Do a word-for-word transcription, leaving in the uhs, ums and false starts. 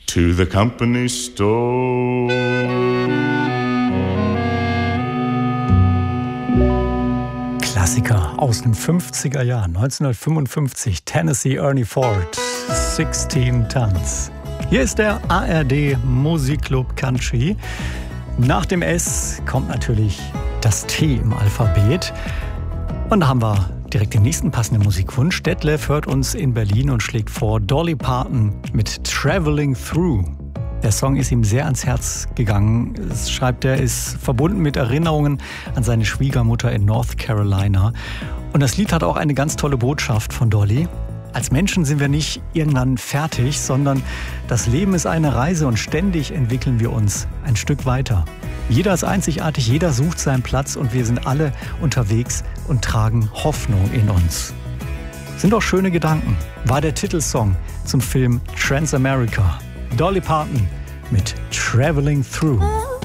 to the company store. Klassiker aus den fünfziger Jahren, neunzehnhundertfünfundfünfzig, Tennessee Ernie Ford, sechzehn Tons. Hier ist der A R D Musikclub Country. Nach dem S kommt natürlich das T im Alphabet. Und da haben wir direkt den nächsten passenden Musikwunsch. Detlef hört uns in Berlin und schlägt vor Dolly Parton mit Traveling Through. Der Song ist ihm sehr ans Herz gegangen. Es schreibt er, ist verbunden mit Erinnerungen an seine Schwiegermutter in North Carolina. Und das Lied hat auch eine ganz tolle Botschaft von Dolly. Als Menschen sind wir nicht irgendwann fertig, sondern das Leben ist eine Reise und ständig entwickeln wir uns ein Stück weiter. Jeder ist einzigartig, jeder sucht seinen Platz und wir sind alle unterwegs und tragen Hoffnung in uns. Sind doch schöne Gedanken, war der Titelsong zum Film Transamerica. Dolly Parton mit Traveling Through.